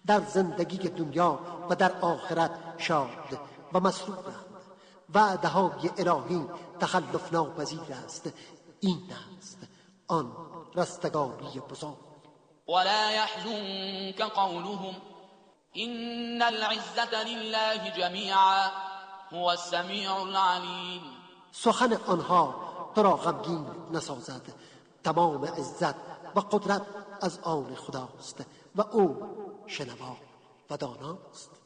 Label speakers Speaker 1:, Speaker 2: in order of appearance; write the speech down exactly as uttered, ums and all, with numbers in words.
Speaker 1: در زندگی دنیا و در آخرت شاد و مسرورند. وعده های الهی تخلف ناپذیر است. این است آن رستگاری بزرگ.
Speaker 2: ولا يحزنك قولهم إن العزة لله جميعا هو السميع العليم.
Speaker 1: سخن آنها تو را غمگین نسازد. تمام عزت و قدرت از آن خداست و او شنوا و داناست.